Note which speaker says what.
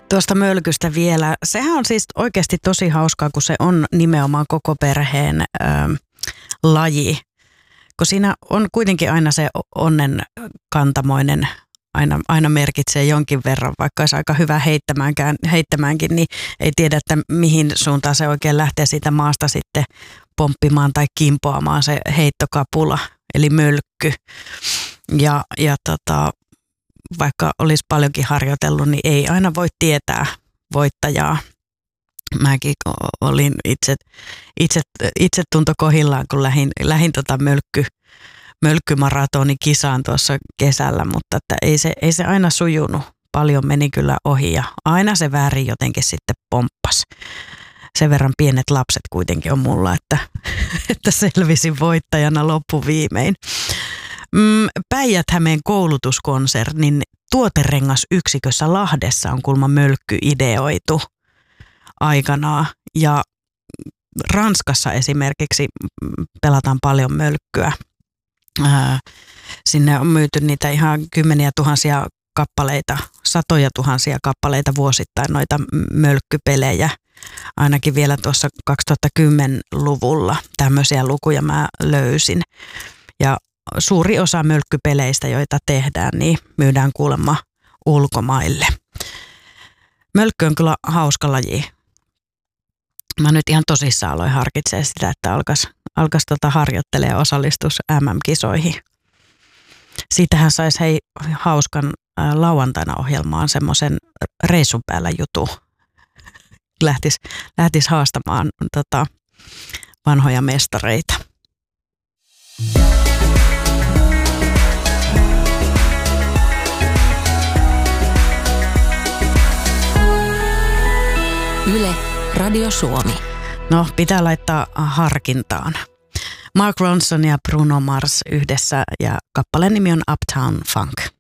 Speaker 1: Tuosta mölkystä vielä. Sehän on siis oikeasti tosi hauskaa, kun se on nimenomaan koko perheen laji. Kun siinä on kuitenkin aina se onnen kantamoinen, aina merkitsee jonkin verran, vaikka olisi aika hyvä heittämäänkin, niin ei tiedä, että mihin suuntaan se oikein lähtee siitä maasta sitten pomppimaan tai kimpoamaan se heittokapula, eli mölkky. Ja vaikka olisi paljonkin harjoitellut, niin ei aina voi tietää voittajaa. Mäkin olin itse tunto kohillaan, kun lähdin mölkkymaratonikisaan tuossa kesällä, mutta että ei se aina sujunut. Paljon meni kyllä ohi ja aina se väärin jotenkin sitten pomppas. Sen verran pienet lapset kuitenkin on mulla, että selvisin voittajana loppuviimein. Päijät-Hämeen koulutuskonsernin tuoterengasyksikössä Lahdessa on kuulemma mölkky ideoitu aikanaan. Ja Ranskassa esimerkiksi pelataan paljon mölkkyä. Sinne on myyty niitä ihan kymmeniä tuhansia kappaleita, satoja tuhansia kappaleita vuosittain noita mölkkypelejä. Ainakin vielä tuossa 2010-luvulla tämmöisiä lukuja mä löysin. Ja suuri osa mölkkypeleistä, joita tehdään, niin myydään kuulemma ulkomaille. Mölkky on kyllä hauska laji. Mä nyt ihan tosissaan aloin harkitsemaan sitä, että alkaisi harjoittelemaan ja osallistuisi MM-kisoihin. Siitähän saisi hauskan lauantaina ohjelmaan semmoisen reissun päällä jutu. Lähtis haastamaan vanhoja mestareita.
Speaker 2: Yle, Radio Suomi.
Speaker 1: No, pitää laittaa harkintaan. Mark Ronson ja Bruno Mars yhdessä ja kappaleen nimi on Uptown Funk.